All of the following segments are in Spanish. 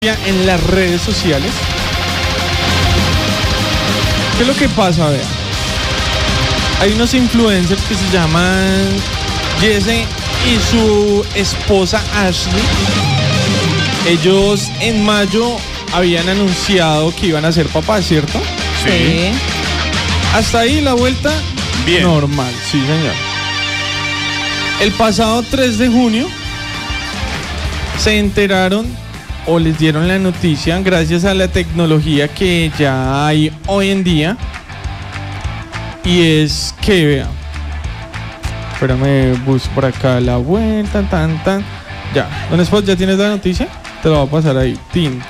en las redes sociales. ¿Qué es lo que pasa? Vea, hay unos influencers que se llaman Jesse y su esposa Ashley. Ellos en mayo habían anunciado que iban a ser papás, ¿cierto? Sí. Hasta ahí la vuelta bien. Normal, sí señor. El pasado 3 de junio se enteraron o les dieron la noticia, gracias a la tecnología que ya hay hoy en día, y es que, vea, espérame, busco por acá la vuelta, ya, Don Spot, ¿ya tienes la noticia? Te lo voy a pasar ahí, Mire,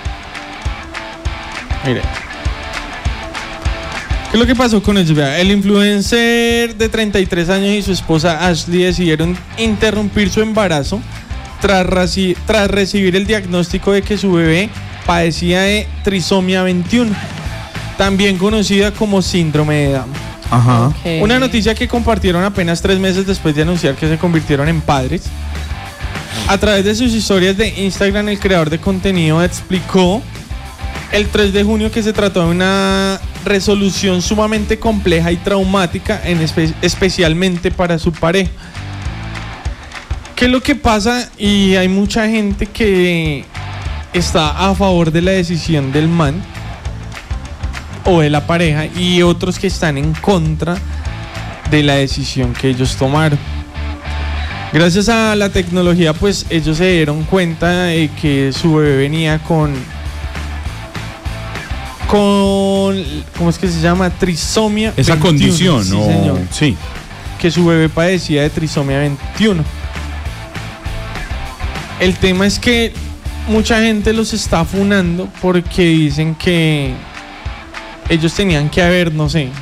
¿qué es lo que pasó con ellos? Vea, el influencer de 33 años y su esposa Ashley decidieron interrumpir su embarazo tras recibir el diagnóstico de que su bebé padecía de trisomía 21, también conocida como síndrome de Down. Ajá. Okay. Una noticia que compartieron apenas 3 meses después de anunciar que se convirtieron en padres. A través de sus historias de Instagram, el creador de contenido explicó el 3 de junio que se trató de una resolución sumamente compleja y traumática, especialmente para su pareja. ¿Qué es lo que pasa? Y hay mucha gente que está a favor de la decisión del man o de la pareja, y otros que están en contra de la decisión que ellos tomaron. Gracias a la tecnología, pues ellos se dieron cuenta de que su bebé venía con ¿cómo es que se llama? Trisomía esa 21. condición, Sí, ¿no? señor. Sí. Que su bebé padecía de trisomía 21. El tema es que mucha gente los está funando porque dicen que ellos tenían que haber, no sé,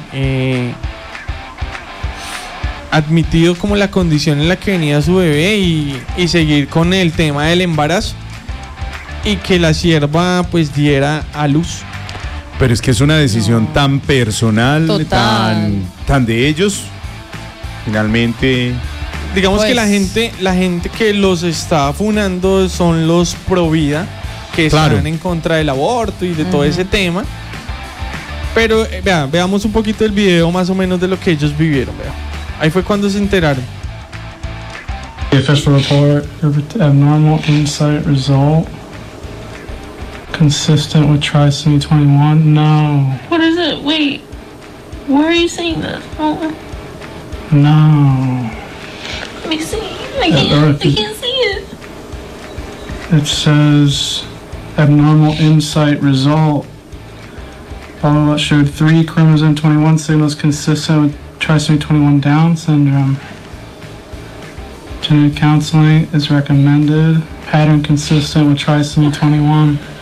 admitido como la condición en la que venía su bebé y seguir con el tema del embarazo, y que la sierva pues diera a luz. Pero es que es una decisión tan personal, Total. tan de ellos. Finalmente, Digamos Pues, que la gente que los está funando son los pro vida, que Claro. están en contra del aborto y de todo ese tema. Pero veamos un poquito el video más o menos de lo que ellos vivieron. Vea. Ahí fue cuando se enteraron. The official report of abnormal insight result consistent with trisomy 21. No, What is it? Wait. Where are you seeing this? Oh, no. let me see. I can't see it. It says abnormal insight result. Follow-up showed 3 chromosome 21 signals consistent with trisomy 21 Down syndrome. Genetic counseling is recommended. Pattern consistent with trisomy 21.